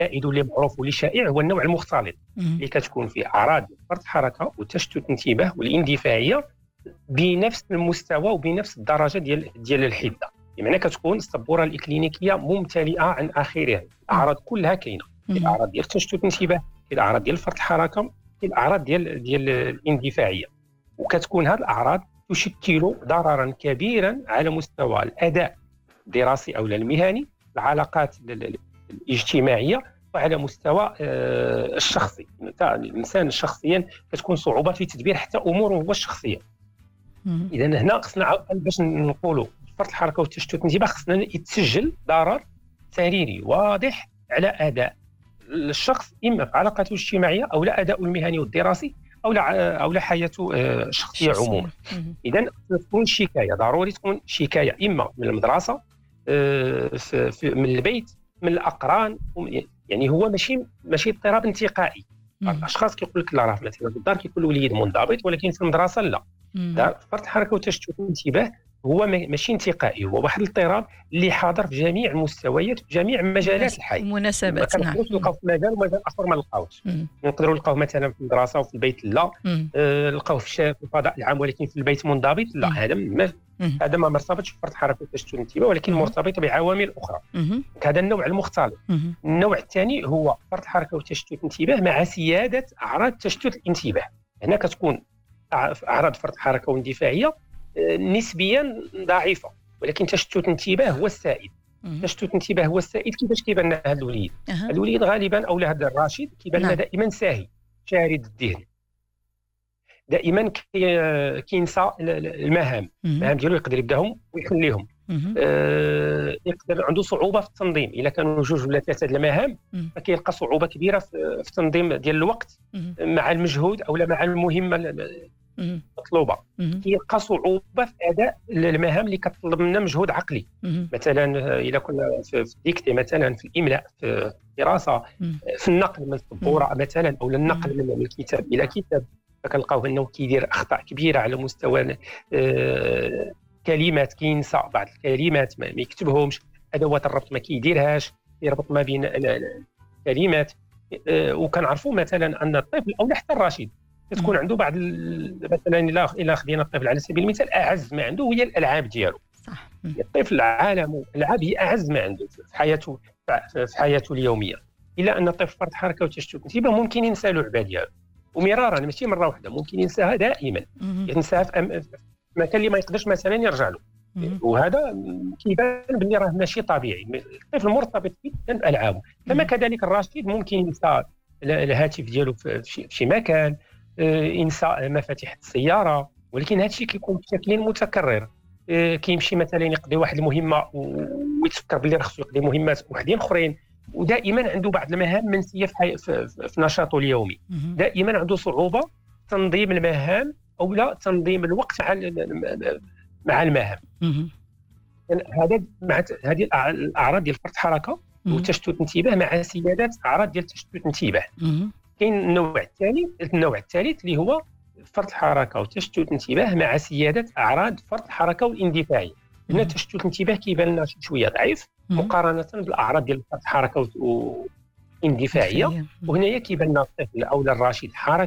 السائد واللي معروف واللي شائع هو النوع المختلط اللي كتكون فيه اعراض فرط الحركه وتشتت الانتباه والاندفاعيه بنفس المستوى وبنفس الدرجه ديال الحده. بمعنى كتكون السبوره الاكلينيكيه ممتلئه عن اخرها، الاعراض كلها كاينه، الاعراض ديال تشتت الانتباه، الاعراض ديال فرط الحركه، الاعراض ديال الاندفاعيه. وكتكون هذه الاعراض تشكل ضررا كبيرا على مستوى الاداء الدراسي او المهني، العلاقات الاجتماعيه، وعلى مستوى الشخصي. الانسان شخصيا كتكون صعوبه في تدبير حتى اموره هو الشخصيه. اذا هنا خصنا باش نقولوا فرط الحركه والتشتت الانتباه خصنا يتسجل ضرر سريري واضح على اداء الشخص، اما في علاقاته الاجتماعيه او لا اداء المهني والدراسي او لا حياته الشخصيه عموما. اذا تكون شكايه، ضروري تكون شكايه اما من المدرسه، من البيت، من الاقران. يعني هو ماشي اضطراب انتقائي. الاشخاص كيقول لك لا راه مثلا في الدار كيكون الوليد منضبط، ولكن في المدرسه لا. فرط الحركه وتشتت الانتباه هو ماشي انتقائي، هو واحد الاضطراب اللي حاضر في جميع المستويات في جميع مجالات الحياه. مناسبات. نعم. نلقاو في مجال ومجال اخر ما نلقاوش. نقدروا نلقاوه مثلا في المدرسه وفي البيت لا، نلقاوه في الفضاء العام ولكن في البيت منضبط لا. هذا ما مرتبطش بفرط الحركه وتشتت الانتباه، ولكن مرتبط بعوامل اخرى. هذا النوع المختلط. النوع الثاني هو فرط الحركه وتشتت الانتباه مع سياده اعراض تشتت الانتباه. هنا كتكون اعراض فرط الحركه والاندفاعيه نسبيا ضعيفه، ولكن تشتت الانتباه هو السائد. تشتت الانتباه هو السائد. كيفاش كيبان لنا هذا الوليد؟ الوليد غالبا او هذا الراشد كيبان لنا دائما ساهي، شارد الذهن، دائما كينسى المهام ديالو، يقدر يبداهم ويخليهم. يقدر عنده صعوبه في التنظيم، الا كانوا جوج ولا ثلاثه المهام فكيلقى صعوبه كبيره في التنظيم ديال الوقت مع المجهود او مع المهمه مطلوبه. كيلقى صعوبه في اداء المهام اللي كتطلب منا مجهود عقلي. مثلا الا كنا في الديكتي، مثلا في الاملاء، في الدراسه، في النقل من السبوره مثلا، او النقل من الكتاب الى كتاب، فكنلقاوه انه كيدير اخطاء كبيره على مستوى كلمات، كينسى بعض الكلمات ما يكتبهمش، ادوات الربط ما كيديرهاش، يربط ما بين الكلمات. وكنعرفوا مثلا ان الطفل او حتى الرشيد كتكون عنده بعض مثلا الا خدينا الطفل على سبيل المثال، اعز ما عنده هي الالعاب ديالو. صح. الطفل عالم الالعاب هي اعز ما عنده في حياته اليوميه، الا ان الطفل فرط حركه وتشتت انتباه ممكن ينسى لعبه ديالو، ومرارا ماشي مره واحده، ممكن ينساها دائما، ينساها في مكان اللي ما يقدرش مثلا يرجع له. وهذا كيبان باللي راه ماشي طبيعي. الطفل مرتبط جدا بالعابه. كما كذلك الرشيد ممكن ينسى الهاتف ديالو في شي مكان، ينسى مفاتيح السياره، ولكن هذا الشيء كيكون بشكل متكرر. كيمشي مثلا يقضي واحد المهمه ويتفكر باللي راه خصو يقضي مهمات وحدين اخرين، ودائما عنده بعض المهام منسيه في نشاطه اليومي. دائما عنده صعوبه تنظيم المهام او لا تنظيم الوقت مع المهام. هذه الاعراض ديال فرط الحركه وتشتت الانتباه مع سياده اعراض ديال تشتت الانتباه. كاين النوع الثالث اللي هو فرط الحركه وتشتت الانتباه مع سياده اعراض فرط الحركه والاندفاعيه. هنا تشتت الانتباه كيبان لنا شويه ضعيف مقارنه بالاعراض ديال فرط الحركه والاندفاعيه، وهنايا كيبان لنا الطفل او الراشد